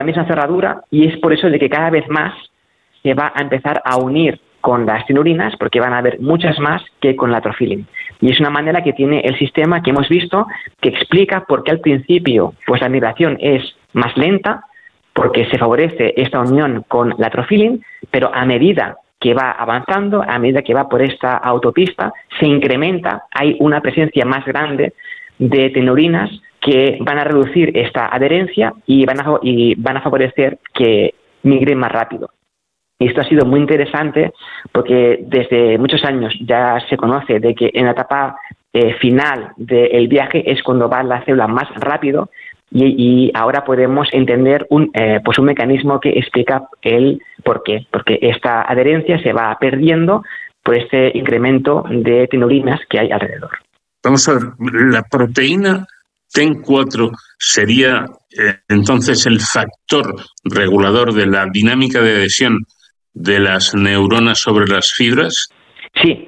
misma cerradura, y es por eso de que cada vez más se va a empezar a unir con las tenurinas, porque van a haber muchas más que con la Trophilin. Y es una manera que tiene el sistema que hemos visto, que explica por qué al principio pues la migración es más lenta, porque se favorece esta unión con la Trophilin, pero a medida que va avanzando, a medida que va por esta autopista, se incrementa, hay una presencia más grande de tenurinas que van a reducir esta adherencia y van a favorecer que migren más rápido. Y esto ha sido muy interesante porque desde muchos años ya se conoce de que en la etapa final del viaje es cuando va la célula más rápido, y ahora podemos entender un mecanismo que explica el por qué. Porque esta adherencia se va perdiendo por este incremento de tenurinas que hay alrededor. Vamos a ver, la proteína TEN4 sería entonces el factor regulador de la dinámica de adhesión de las neuronas sobre las fibras. Sí,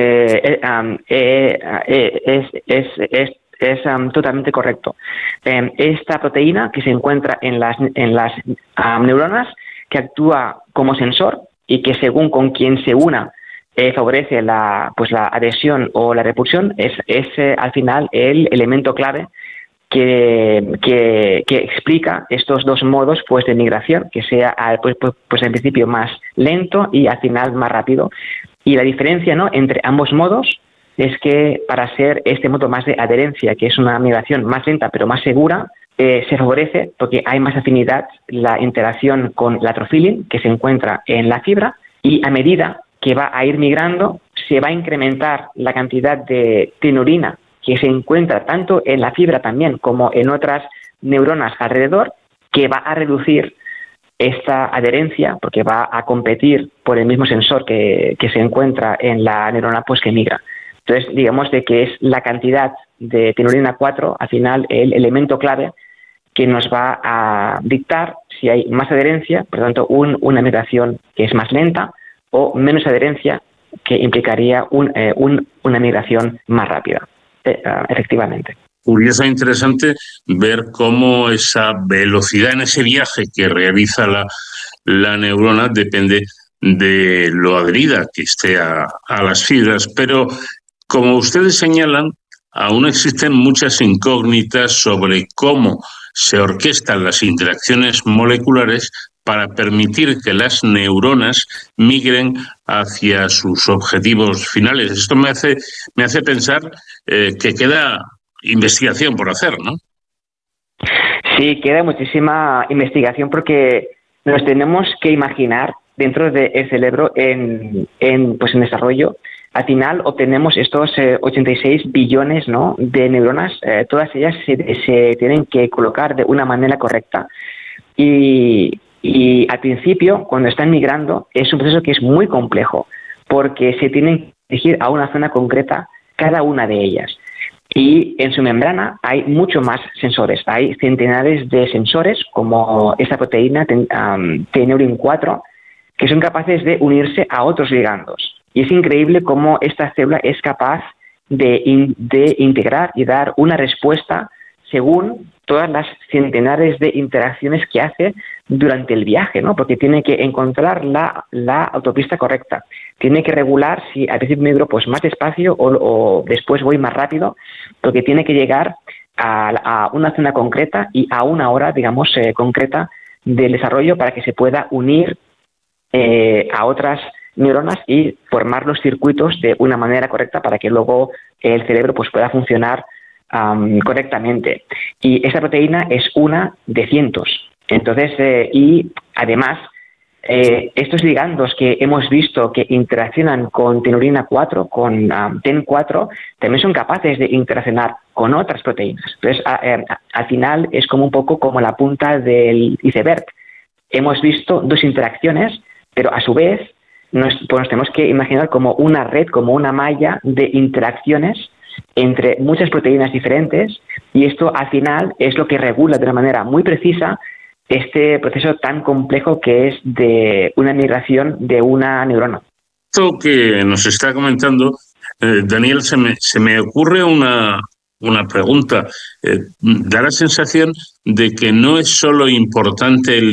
es totalmente correcto. Esta proteína que se encuentra en las neuronas, que actúa como sensor y que según con quien se una favorece la adhesión o la repulsión, es al final el elemento clave que explica estos dos modos pues de migración, que sea en principio más lento y al final más rápido. Y la diferencia, ¿no?, entre ambos modos es que para hacer este modo más de adherencia, que es una migración más lenta pero más segura, se favorece porque hay más afinidad la interacción con la Trophilin que se encuentra en la fibra, y a medida que va a ir migrando se va a incrementar la cantidad de tenurina que se encuentra tanto en la fibra también como en otras neuronas alrededor, que va a reducir esta adherencia porque va a competir por el mismo sensor que se encuentra en la neurona pues que migra. Entonces, digamos de que es la cantidad de tenurina 4, al final, el elemento clave que nos va a dictar si hay más adherencia, por lo tanto, una migración que es más lenta, o menos adherencia, que implicaría una migración más rápida, efectivamente. Curioso e interesante ver cómo esa velocidad en ese viaje que realiza la neurona depende de lo adherida que esté a las fibras, pero como ustedes señalan, aún existen muchas incógnitas sobre cómo se orquestan las interacciones moleculares para permitir que las neuronas migren hacia sus objetivos finales. Esto me hace pensar que queda investigación por hacer, ¿no? Sí, queda muchísima investigación porque nos tenemos que imaginar dentro del cerebro en desarrollo. Al final obtenemos estos 86 billones, ¿no?, de neuronas. Todas ellas se tienen que colocar de una manera correcta. Y al principio, cuando están migrando, es un proceso que es muy complejo porque se tienen que dirigir a una zona concreta cada una de ellas. Y en su membrana hay mucho más sensores. Hay centenares de sensores, como esta proteína Teneurin 4, que son capaces de unirse a otros ligandos. Y es increíble cómo esta célula es capaz de integrar y dar una respuesta según todas las centenares de interacciones que hace durante el viaje, ¿no? Porque tiene que encontrar la autopista correcta. Tiene que regular si al principio migro pues más despacio o después voy más rápido, porque tiene que llegar a una zona concreta y a una hora, digamos, concreta del desarrollo para que se pueda unir a otras neuronas y formar los circuitos de una manera correcta para que luego el cerebro pues pueda funcionar correctamente. Y esa proteína es una de cientos. Entonces, y además, estos ligandos que hemos visto que interaccionan con tenurina 4, con TEN4, también son capaces de interaccionar con otras proteínas. Entonces, al final es como un poco como la punta del iceberg. Hemos visto dos interacciones, pero a su vez nos tenemos que imaginar como una red, como una malla de interacciones entre muchas proteínas diferentes, y esto al final es lo que regula de una manera muy precisa este proceso tan complejo que es de una migración de una neurona. Esto que nos está comentando, Daniel, se me ocurre una una pregunta. Da la sensación de que no es solo importante el